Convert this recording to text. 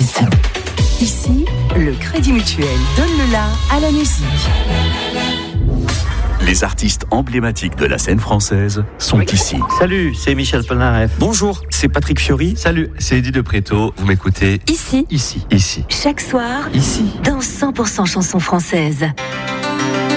artistes. Ici, le Crédit Mutuel donne le la à la musique. Les artistes emblématiques de la scène française sont ici. Salut, c'est Michel Polnareff. Bonjour, c'est Patrick Fiori. Salut, c'est Eddie de Préto. Vous m'écoutez Ici, ici. chaque soir, Ici. dans 100% chansons françaises.